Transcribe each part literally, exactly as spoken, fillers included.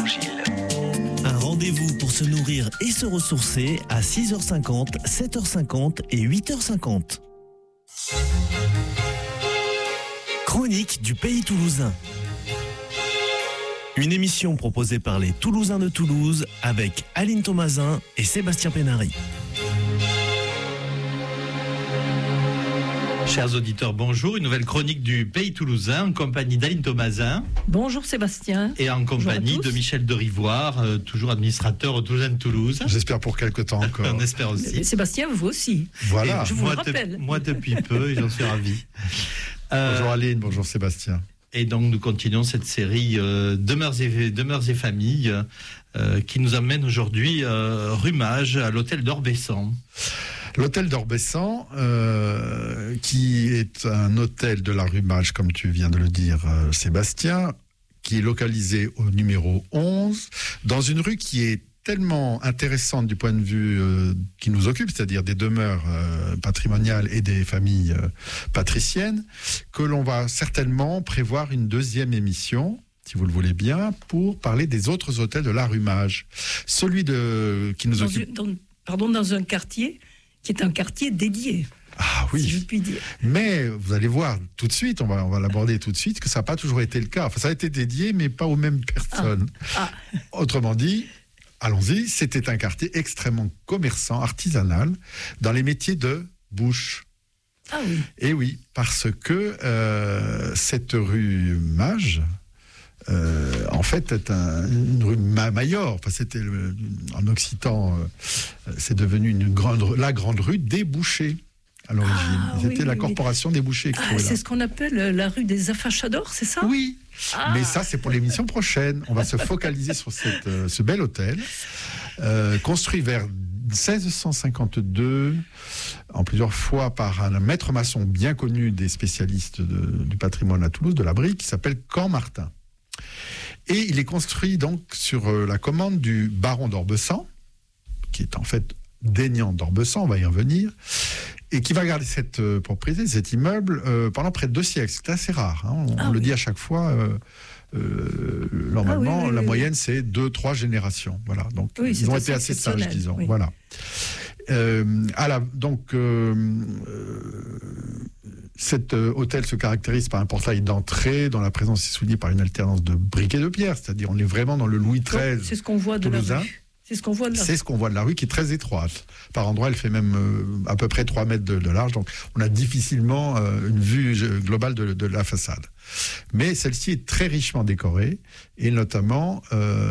l'Évangile. Un rendez-vous pour se nourrir et se ressourcer à six heures cinquante, sept heures cinquante et huit heures cinquante. Chronique du Pays Toulousain. Une émission proposée par les Toulousains de Toulouse avec Aline Thomasin et Sébastien Pénary. Chers auditeurs, bonjour. Une nouvelle chronique du Pays Toulousain en compagnie d'Aline Thomasin. Bonjour Sébastien. Et en compagnie de Michel de Rivoire, euh, toujours administrateur au Toulousain de Toulouse. J'espère pour quelque temps encore. On espère aussi. Et Sébastien, vous aussi. Voilà. Et je vous moi le rappelle. De, moi depuis peu, et j'en suis ravi. Euh, bonjour Aline, bonjour Sébastien. Et donc nous continuons cette série euh, Demeures, et, Demeures et familles euh, qui nous amène aujourd'hui euh, Rumage à l'hôtel d'Orbessan. L'hôtel d'Orbessan, euh, qui est un hôtel de la Rumage, comme tu viens de le dire, euh, Sébastien, qui est localisé au numéro onze, dans une rue qui est tellement intéressante du point de vue euh, qui nous occupe, c'est-à-dire des demeures euh, patrimoniales et des familles euh, patriciennes, que l'on va certainement prévoir une deuxième émission, si vous le voulez bien, pour parler des autres hôtels de la Rumage. Celui de, qui nous dans occupe... Une, dans, pardon, dans un quartier qui est un quartier dédié. Ah oui, si je puis dire. Mais vous allez voir tout de suite, on va, on va l'aborder tout de suite, que ça n'a pas toujours été le cas. Enfin, ça a été dédié, mais pas aux mêmes personnes. Ah. Ah. Autrement dit, allons-y, c'était un quartier extrêmement commerçant, artisanal, dans les métiers de bouche. Ah oui. Et oui, parce que euh, cette rue Mage, euh, en fait, est un, une rue Mayor. Enfin, c'était le, en occitan, euh, c'est devenu une grande, la grande rue des bouchers. À l'origine, ah, c'était oui, la oui, corporation oui. des bouchers. Ah, c'est ce qu'on appelle la rue des Affachadors, c'est ça? Oui, ah. Mais ça c'est pour l'émission prochaine. On va se focaliser sur cette, euh, ce bel hôtel, euh, construit vers seize cent cinquante-deux, en plusieurs fois par un maître maçon bien connu des spécialistes de, du patrimoine à Toulouse, de la brique, qui s'appelle Camp Martin. Et il est construit donc sur euh, la commande du baron d'Orbessan, qui est en fait Daignan d'Orbessan, on va y revenir, et qui va garder cette euh, propriété, cet immeuble, euh, pendant près de deux siècles. C'est assez rare, hein. on, ah, on oui. le dit à chaque fois. Euh, euh, normalement, ah, oui, oui, la oui, moyenne, oui. c'est deux, trois générations. Voilà. Donc, oui, ils ont été assez sages, disons. Oui. Voilà. Euh, à la, donc, euh, euh, cet euh, hôtel se caractérise par un portail d'entrée dont la présence est soulignée par une alternance de briques et de pierres. C'est-à-dire, on est vraiment dans le Louis treize. C'est ce qu'on voit de toulousain. la rue. C'est ce qu'on voit de la C'est ce qu'on voit de la rue, qui est très étroite. Par endroits, elle fait même euh, à peu près trois mètres de, de large. Donc, on a difficilement euh, une vue globale de, de la façade. Mais celle-ci est très richement décorée, et notamment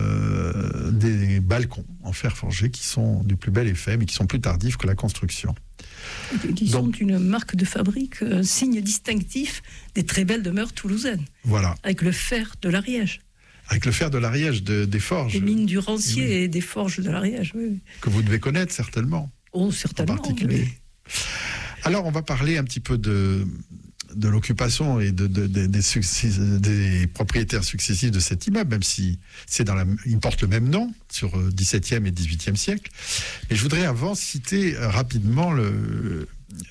euh, des balcons en fer forgé qui sont du plus bel effet, mais qui sont plus tardifs que la construction. Qui Donc, sont une marque de fabrique, un signe distinctif des très belles demeures toulousaines. Voilà. Avec le fer de l'Ariège. Avec le fer de l'Ariège, de, des forges. Des mines du Rancier oui. et des forges de l'Ariège, oui. Que vous devez connaître certainement. Oh, certainement. En particulier. Oui. Alors, on va parler un petit peu de, de l'occupation et de, de, de, des, succès, des propriétaires successifs de cet immeuble, même si c'est dans la, il porte le même nom sur dix-septième et dix-huitième siècle. Mais je voudrais avant citer rapidement le,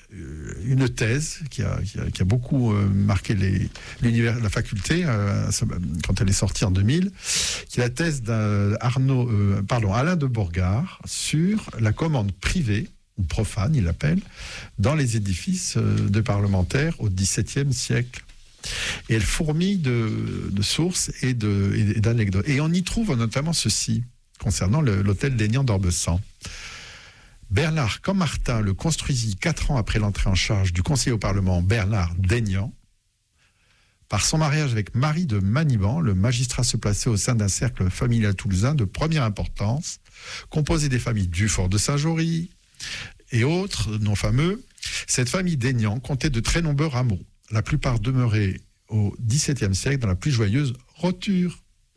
une thèse qui a, qui a, qui a beaucoup marqué les, l'univers, la faculté euh, quand elle est sortie en deux mille, qui est la thèse d'Arnaud, euh, pardon, Alain de Bourgard sur la commande privée, ou profane, il l'appelle, dans les édifices de parlementaires au dix-septième siècle. Et elle fourmille de, de sources et, de, et d'anecdotes. Et on y trouve notamment ceci, concernant le, l'hôtel Daignan d'Orbessan. Bernard Cammartin le construisit quatre ans après l'entrée en charge du conseiller au Parlement Bernard Daignan. Par son mariage avec Marie de Maniban, le magistrat se plaçait au sein d'un cercle familial toulousain de première importance, composé des familles Dufort de Saint-Jory et autres, non fameux. Cette famille Daignan comptait de très nombreux rameaux, la plupart demeurés au dix-septième siècle dans la plus joyeuse roture.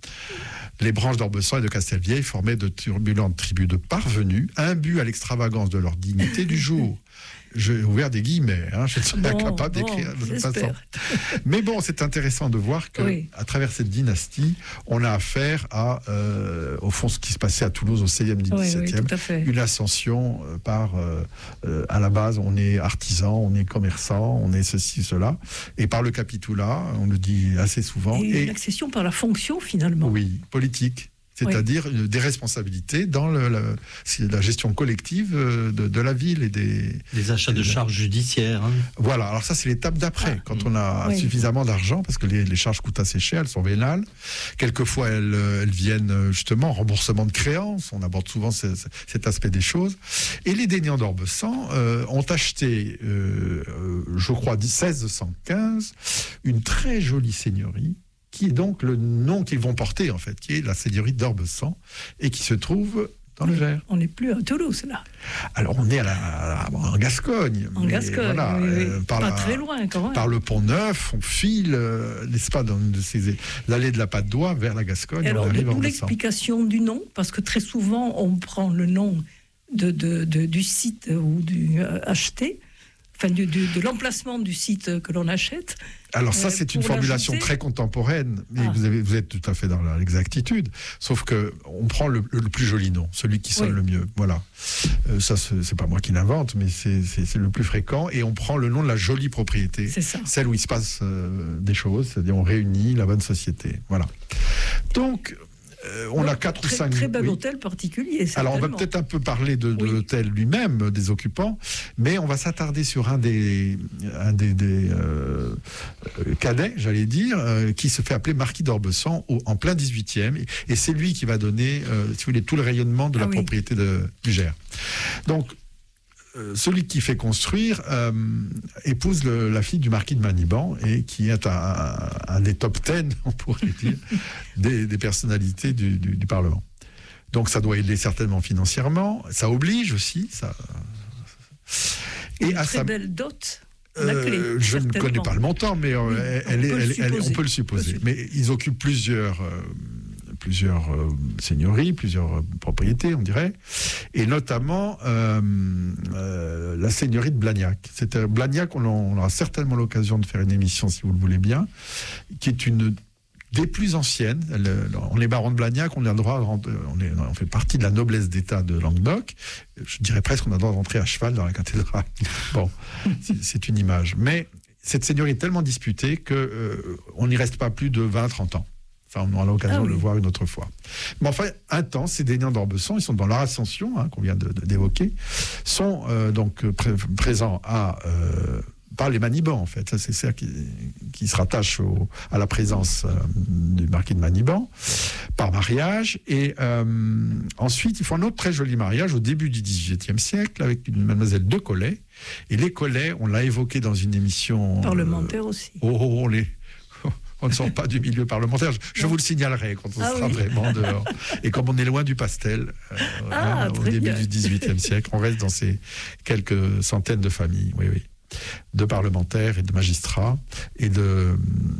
Les branches d'Orbessan et de Castelvieille formaient de turbulentes tribus de parvenus, imbus à l'extravagance de leur dignité du jour. J'ai ouvert des guillemets, hein, je ne suis bon, incapable bon, d'écrire de toute j'espère. façon. Mais bon, c'est intéressant de voir que, oui. à travers cette dynastie, on a affaire à, euh, au fond, ce qui se passait à Toulouse au seizième, dix-septième, oui, oui, une ascension euh, par, euh, euh, à la base, on est artisan, on est commerçant, on est ceci, cela, et par le capitoulat, on le dit assez souvent. Et, et une accession par la fonction, finalement. Oui, politique. c'est-à-dire oui. des responsabilités dans le, la, la gestion collective de, de la ville et des... Les achats de des, charges judiciaires. Hein. Voilà, alors ça c'est l'étape d'après, ah, quand mmh. on a oui. suffisamment d'argent, parce que les, les charges coûtent assez cher, elles sont vénales. Quelquefois elles, elles viennent justement en remboursement de créances, on aborde souvent ce, cet aspect des choses. Et les Daignan d'Orbesan euh, ont acheté, euh, je crois, seize cent quinze, une très jolie seigneurie, qui est donc le nom qu'ils vont porter, en fait, qui est la seigneurie d'Orbesan, et qui se trouve dans le Gers. On n'est plus à Toulouse, là. Alors, on est à la, à la, en Gascogne. En Gascogne, voilà, oui, oui. Euh, par Pas la, très loin, quand même. Par le Pont-Neuf, on file, euh, n'est-ce pas, dans de ces, l'allée de la Patte d'Oie vers la Gascogne. Alors, d'où l'explication du nom, parce que très souvent, on prend le nom de, de, de, du site ou du euh, acheté, enfin, du, du, de l'emplacement du site que l'on achète. Alors ça, c'est euh, une formulation l'ajouter. très contemporaine, mais ah. vous, avez, vous êtes tout à fait dans l'exactitude, sauf qu'on prend le, le plus joli nom, celui qui sonne oui. le mieux. Voilà. Euh, ça, c'est pas moi qui l'invente, mais c'est le plus fréquent, et on prend le nom de la jolie propriété, celle où il se passe euh, des choses, c'est-à-dire on réunit la bonne société. Voilà. Donc... Euh, on Donc, a quatre très, ou cinq... Très bel oui. hôtel particulier. Alors, on va peut-être un peu parler de, de oui. l'hôtel lui-même, des occupants, mais on va s'attarder sur un des, un des, des euh, cadets, j'allais dire, euh, qui se fait appeler Marquis d'Orbesan en plein dix-huitième, et, et c'est lui qui va donner, euh, si vous voulez, tout le rayonnement de la ah, oui. propriété de, du Gers. Donc, Euh, celui qui fait construire euh, épouse le, la fille du marquis de Maniban, et qui est un, un, un des top dix, on pourrait dire, des, des personnalités du, du, du Parlement. Donc ça doit aider certainement financièrement, ça oblige aussi. Ça... Et Une à très sa... belle dot. La clé, euh, je ne connais pas le montant, mais euh, oui, elle, elle, elle, elle, on peut le supposer. Mais ils occupent plusieurs... Euh, plusieurs euh, seigneuries, plusieurs euh, propriétés, on dirait, et notamment euh, euh, la seigneurie de Blagnac. C'était Blagnac, on, on aura certainement l'occasion de faire une émission, si vous le voulez bien, qui est une des plus anciennes. Elle, on est baron de Blagnac, on a le droit, on, est, on fait partie de la noblesse d'État de Languedoc. Je dirais presque qu'on a le droit de rentrer à cheval dans la cathédrale. Bon, c'est une image. Mais cette seigneurie est tellement disputée qu'on euh, n'y reste pas plus de vingt à trente ans. Enfin, on aura l'occasion ah oui. de le voir une autre fois. Mais enfin, un temps, ces Daignan d'Orbesan, ils sont dans leur ascension, hein, qu'on vient d'évoquer, sont euh, donc pré présents à, euh, par les Maniban, en fait. C'est ça qui, qui se rattache au, à la présence euh, du marquis de Maniban, par mariage. Et euh, ensuite, ils font un autre très joli mariage au début du dix-huitième siècle, avec une mademoiselle de Collet. Et les Collet, on l'a évoqué dans une émission... Parlementaire euh, aussi. Oh, oh, oh, les... On ne sort pas du milieu parlementaire. Je, je vous le signalerai quand on ah sera oui. vraiment dehors. Et comme on est loin du pastel, euh, ah, hein, au début bien. du dix-huitième siècle, on reste dans ces quelques centaines de familles, oui, oui, de parlementaires et de magistrats, et, de,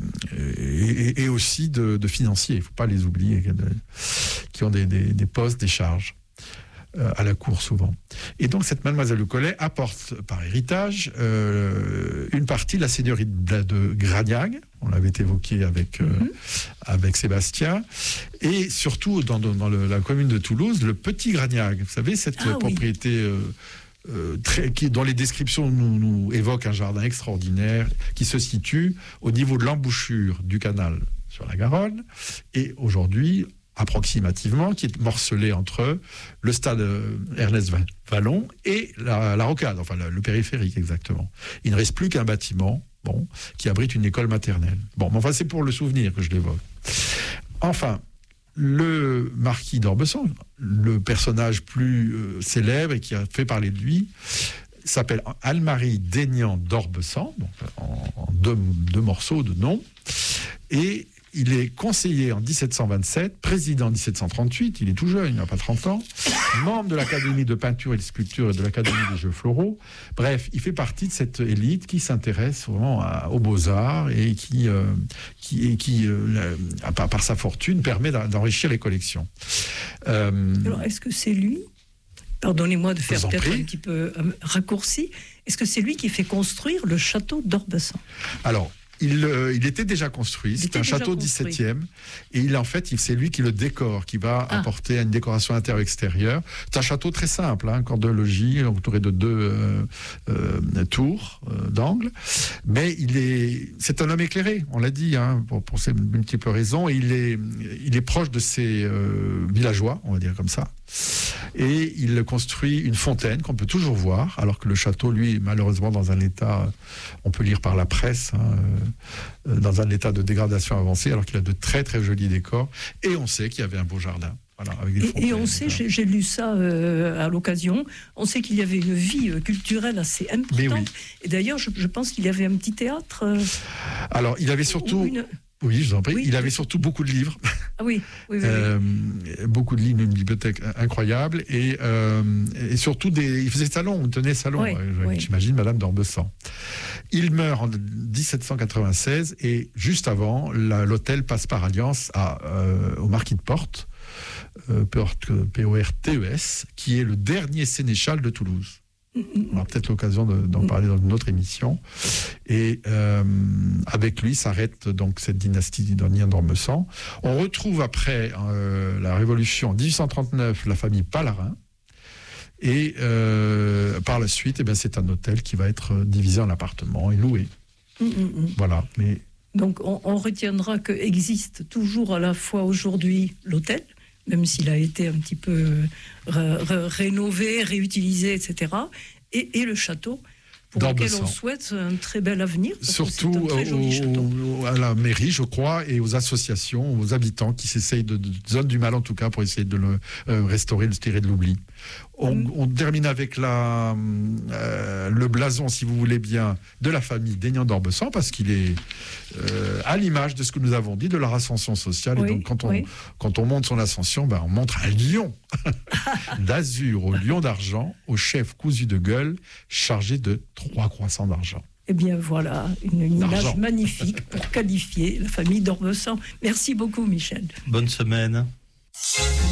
et, et aussi de, de financiers, il ne faut pas les oublier, qui ont des, des, des postes, des charges. Euh, à la cour souvent. Et donc cette mademoiselle de Collet apporte par héritage euh, une partie de la seigneurie de, de Gragnac, on l'avait évoqué avec, euh, mm-hmm. avec Sébastien, et surtout dans, dans le, la commune de Toulouse, le petit Gragnac. Vous savez, cette ah, propriété oui. euh, euh, très, qui, dont les descriptions nous, nous évoquent un jardin extraordinaire, qui se situe au niveau de l'embouchure du canal sur la Garonne, et aujourd'hui approximativement, qui est morcelé entre le stade Ernest Vallon et la, la rocade, enfin le, le périphérique exactement. Il ne reste plus qu'un bâtiment, bon, qui abrite une école maternelle. Bon, mais enfin c'est pour le souvenir que je l'évoque. Enfin, le marquis d'Orbesan, le personnage plus euh, célèbre et qui a fait parler de lui, s'appelle Almarie Daignan d'Orbesan, donc en, en deux, deux morceaux de nom, et il est conseiller en dix-sept cent vingt-sept, président en dix-sept cent trente-huit, il est tout jeune, il n'a pas trente ans, membre de l'Académie de peinture et de sculpture et de l'Académie des jeux floraux. Bref, il fait partie de cette élite qui s'intéresse vraiment à, aux beaux-arts et qui, euh, qui, et qui euh, par, par sa fortune, permet d'enrichir les collections. Euh, Alors, est-ce que c'est lui, pardonnez-moi de faire peut-être un petit peu euh, raccourci, est-ce que c'est lui qui fait construire le château d'Orbesan? Alors, Il, euh, il était déjà construit, c'est un château construit. dix-septième, et il, en fait, il, c'est lui qui le décore, qui va Ah. apporter une décoration intérieure-extérieure. C'est un château très simple, hein, corps de logis, entouré de deux euh, euh, tours euh, d'angle, mais il est, c'est un homme éclairé, on l'a dit, hein, pour, pour ses multiples raisons, et il est, il est proche de ses euh, villageois, on va dire comme ça, et il construit une fontaine qu'on peut toujours voir, alors que le château, lui, est malheureusement dans un état, on peut lire par la presse, hein, euh, dans un état de dégradation avancée, alors qu'il a de très très jolis décors, et on sait qu'il y avait un beau jardin. Voilà, avec des Et, fontaines, et on sait, voilà. j'ai, j'ai lu ça euh, à l'occasion, on sait qu'il y avait une vie euh, culturelle assez importante. Mais oui. Et d'ailleurs, je, je pense qu'il y avait un petit théâtre. euh, Alors, il avait surtout, ou une- oui, je vous en prie, Oui. il avait surtout beaucoup de livres. Ah oui, oui, oui. oui. Euh, beaucoup de livres, une bibliothèque incroyable, et, euh, et surtout des, il faisait salon, il tenait salon, Oui, euh, oui. j'imagine Madame d'Ormesson. Il meurt en dix-sept cent quatre-vingt-seize, et juste avant, la- l'hôtel passe par alliance à, euh, au marquis de Portes, euh, P O R T E S, qui est le dernier sénéchal de Toulouse. On aura peut-être l'occasion de- d'en parler dans une autre émission. Et euh, avec lui s'arrête donc cette dynastie didonienne d'Ormesson. On retrouve après euh, la Révolution en dix-huit cent trente-neuf la famille Palarin. Et euh, par la suite, eh ben, c'est un hôtel qui va être divisé en appartements et loué. Mm, mm, mm. Voilà. Mais Donc on, on retiendra que existe toujours à la fois aujourd'hui l'hôtel, même s'il a été un petit peu ré- ré- rénové, réutilisé, et cetera, et, et le château, pour lequel d'Ormesson. on souhaite un très bel avenir. parce que Surtout c'est un très joli au- château. au- à la mairie, je crois, et aux associations, aux habitants qui s'essayent de, de zone du mal en tout cas pour essayer de le euh, restaurer, de le tirer de l'oubli. On, Mm. on termine avec la, euh, le blason, si vous voulez bien, de la famille d'Aignan d'Ormesson, parce qu'il est euh, à l'image de ce que nous avons dit de leur ascension sociale. Oui, et donc quand on, oui. quand on monte son ascension, ben, on montre un lion d'azur au lion d'argent, au chef cousu de gueule, chargé de trois croissants d'argent. Eh bien voilà, une, une D'argent. image magnifique pour qualifier la famille d'Ormesson. Merci beaucoup Michel. Bonne semaine.